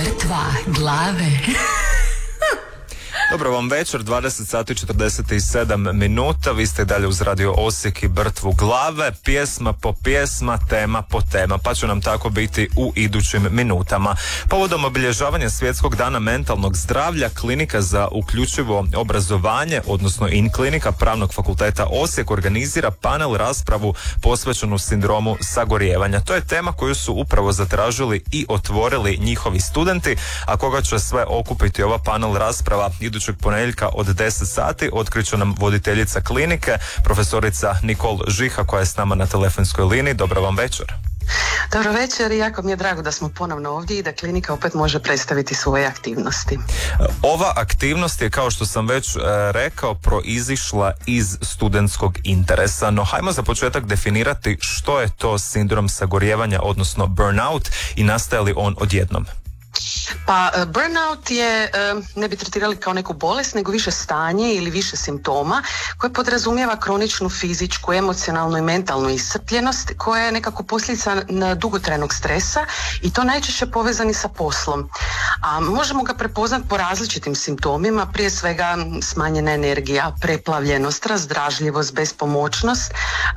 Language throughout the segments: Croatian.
Mrtva glave. Dobro vam večer, 20 sati 47 minuta, vi ste dalje uz Radio Osijek i Mrtvu glave, pjesma po pjesma, tema po tema, pa će nam tako biti u idućim minutama. Povodom obilježavanja Svjetskog dana mentalnog zdravlja, Klinika za uključivo obrazovanje, odnosno In-klinika Pravnog fakulteta Osijek organizira panel raspravu posvećenu sindromu sagorijevanja. To je tema koju su upravo zatražili i otvorili njihovi studenti, a koga će sve okupiti ova panel rasprava idućeg ponedjeljka od 10 sati, otkriće nam voditeljica klinike, profesorica Nikol Žiha, koja je s nama na telefonskoj liniji. Dobro vam večer. Dobro večer i jako mi je drago da smo ponovno ovdje i da klinika opet može predstaviti svoje aktivnosti. Ova aktivnost je, kao što sam već rekao, proizišla iz studentskog interesa, no hajmo za početak definirati što je to sindrom sagorijevanja, odnosno burnout, i nastaje li on odjednom? Pa burnout je, ne bi tretirali kao neku bolest, nego više stanje ili više simptoma koje podrazumijeva kroničnu fizičku, emocionalnu i mentalnu iscrpljenost koja je nekako posljedica dugotrajnog stresa i to najčešće povezani sa poslom. A možemo ga prepoznati po različitim simptomima, prije svega smanjena energija, preplavljenost, razdražljivost, bespomoćnost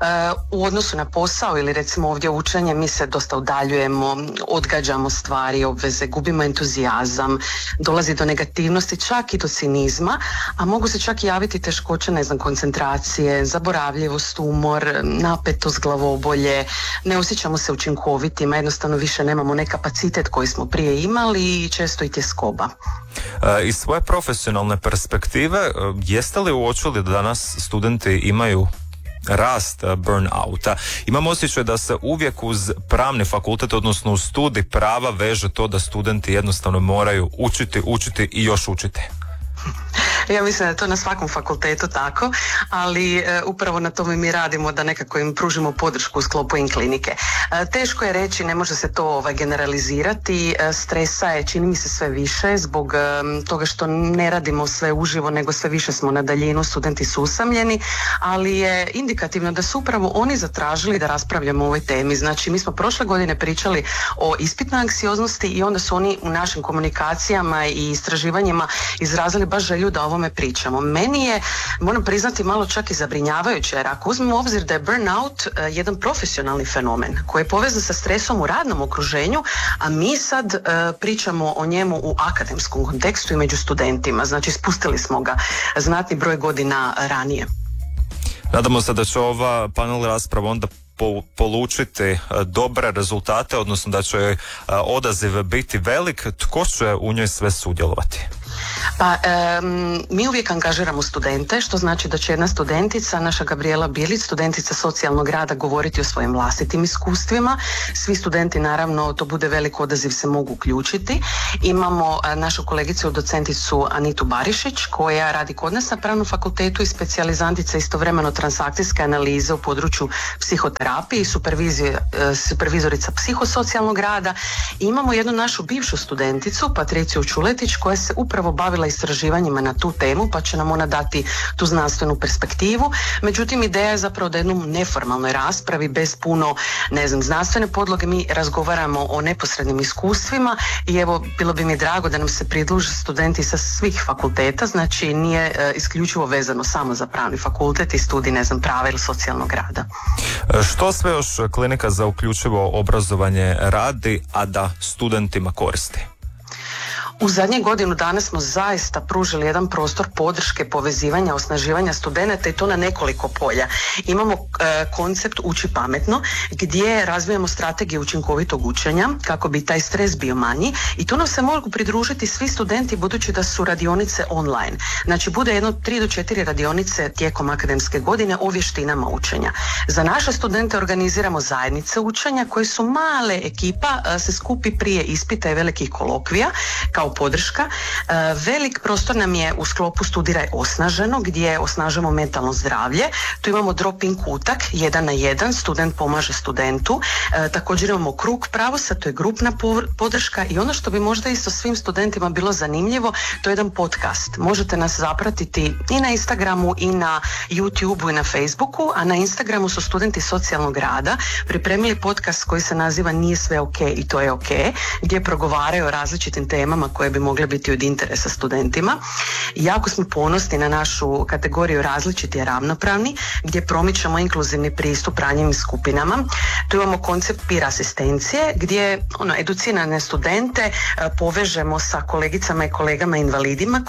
u odnosu na posao ili recimo ovdje učenje, mi se dosta udaljujemo, odgađamo stvari, obveze, gubimo entuzijazam, dolazi do negativnosti, čak i do cinizma, a mogu se čak i javiti teškoće, koncentracije, zaboravljivost, umor, napetost, glavobolje, ne osjećamo se učinkovitima, jednostavno više nemamo onaj kapacitet koji smo prije imali i često i tjeskoba. Iz svoje profesionalne perspektive, jeste li uočili da danas studenti imaju rast burnouta? Imam osjećaj da se uvijek uz pravni fakultet, odnosno uz studij prava, veže to da studenti jednostavno moraju učiti i još učiti. Ja mislim da je to na svakom fakultetu tako, ali upravo na tome mi radimo da nekako im pružimo podršku u sklopu In-klinike. Teško je reći, ne može se to generalizirati, stresa je, čini mi se, sve više zbog toga što ne radimo sve uživo, nego sve više smo na daljinu, studenti su usamljeni, ali je indikativno da su upravo oni zatražili da raspravljamo o ovoj temi. Znači, mi smo prošle godine pričali o ispitnoj anksioznosti i onda su oni u našim komunikacijama i istraživanjima izrazili baš želju da o ovome pričamo. Meni je, moram priznati, malo čak i zabrinjavajuće, jer ako uzmemo u obzir da je burnout jedan profesionalni fenomen koji je povezan sa stresom u radnom okruženju, a mi sad pričamo o njemu u akademskom kontekstu i među studentima, znači spustili smo ga znatni broj godina ranije. Nadamo se da će ova panel rasprava onda polučiti dobre rezultate, odnosno da će odaziv biti velik. Tko će u njoj sve sudjelovati? Pa mi uvijek angažiramo studente, što znači da će jedna studentica, naša Gabriela Bilić, studentica socijalnog rada, govoriti o svojim vlastitim iskustvima. Svi studenti, naravno, to bude velik odaziv, se mogu uključiti. Imamo našu kolegicu, docenticu Anitu Barišić, koja radi kod nas na Pravnom fakultetu i specijalizantica istovremeno transakcijske analize u području psihoterapije i supervizorica psihosocijalnog rada. I imamo jednu našu bivšu studenticu, Patriciju Čuletić, koja se upravo bavila istraživanjima na tu temu, pa će nam ona dati tu znanstvenu perspektivu. Međutim, ideja je zapravo da jednom neformalnoj raspravi, bez puno, znanstvene podloge, mi razgovaramo o neposrednim iskustvima i evo, bilo bi mi drago da nam se pridruže studenti sa svih fakulteta, znači nije isključivo vezano samo za Pravni fakultet i studij, prava ili socijalnog rada. Što sve još Klinika za uključivo obrazovanje radi, a da studentima koristi? U zadnje godinu dana smo zaista pružili jedan prostor podrške, povezivanja, osnaživanja studenata i to na nekoliko polja. Imamo koncept Uči pametno, gdje razvijamo strategije učinkovitog učenja kako bi taj stres bio manji i tu nam se mogu pridružiti svi studenti budući da su radionice online. Znači bude jedno 3 do 4 radionice tijekom akademske godine o vještinama učenja. Za naše studente organiziramo zajednice učenja koje su male ekipa, se skupi prije ispita i velikih kolokvija kao kao podrška. Velik prostor nam je u sklopu Studiraj osnaženo, gdje osnažemo mentalno zdravlje. Tu imamo drop-in kutak, 1 na 1, student pomaže studentu. Također imamo krug pravosa, to je grupna podrška, i ono što bi možda isto svim studentima bilo zanimljivo, to je jedan podcast. Možete nas zapratiti i na Instagramu i na YouTubeu i na Facebooku, a na Instagramu su studenti socijalnog rada pripremili podcast koji se naziva Nije sve ok i to je ok, gdje progovaraju o različitim temama koje bi mogle biti od interesa studentima. Jako smo ponosni na našu kategoriju različiti i ravnopravni, gdje promičemo inkluzivni pristup ranjivim skupinama. Tu imamo koncept peer asistencije, gdje educirane studente povežemo sa kolegicama i kolegama invalidima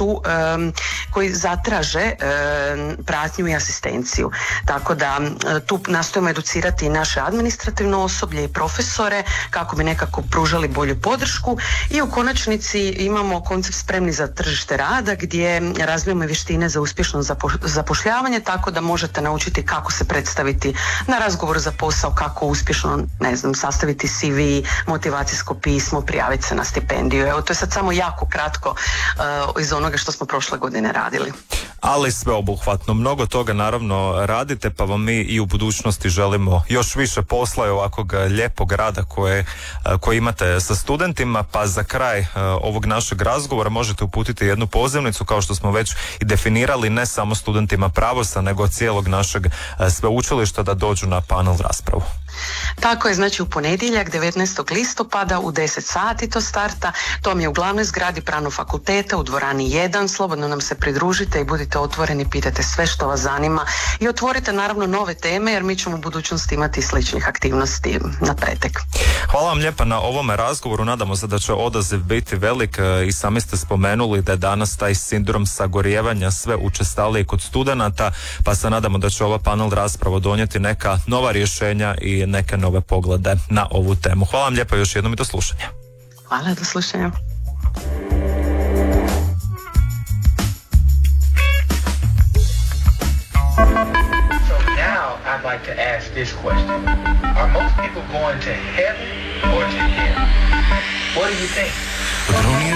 koji zatraže pratnju i asistenciju. Tako da tu nastojimo educirati i naše administrativno osoblje i profesore kako bi nekako pružali bolju podršku, i u konačnici imamo koncept Spremni za tržište rada, gdje razvijamo vještine za uspješno zapošljavanje, tako da možete naučiti kako se predstaviti na razgovoru za posao, kako uspješno, sastaviti CV, motivacijsko pismo, prijaviti se na stipendiju. Evo, to je sad samo jako kratko iz onoga što smo prošle godine radili. Ali sveobuhvatno, mnogo toga naravno radite, pa vam mi i u budućnosti želimo još više posla i ovakvog lijepog rada koje imate sa studentima. Pa za kraj ovog našeg razgovora možete uputiti jednu pozivnicu, kao što smo već i definirali, ne samo studentima pravosa, nego cijelog našeg sveučilišta da dođu na panel raspravu. Tako je, znači u ponedjeljak 19. listopada u 10 sati to starta. To vam je u glavnoj zgradi Pravnog fakulteta u dvorani 1. Slobodno nam se pridružite i budite otvoreni, pitajte sve što vas zanima i otvorite naravno nove teme, jer mi ćemo u budućnosti imati sličnih aktivnosti na pretek. Hvala vam lijepa na ovome razgovoru, nadamo se da će odaziv biti velik. I sami ste spomenuli da je danas taj sindrom sagorijevanja sve učestaliji kod studenata, pa se nadamo da će ova panel rasprava donijeti neka nova rješenja i neke nove poglede na ovu temu. Hvala vam lijepa još jednom i do slušanja. Hvala, do slušanja. So now I'd like to ask this question. Are most people going to heaven or to hell? What do you think?